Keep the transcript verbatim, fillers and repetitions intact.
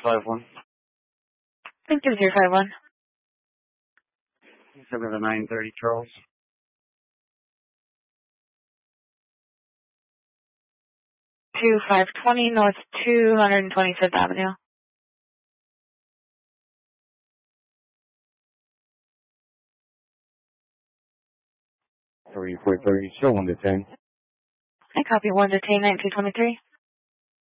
five one. Thank you, zero five one. seven to nine thirty, Charles. two five twenty North two hundred twenty-fifth Avenue. three four thirty, show one to ten. I copy one to ten, nineteen twenty-three.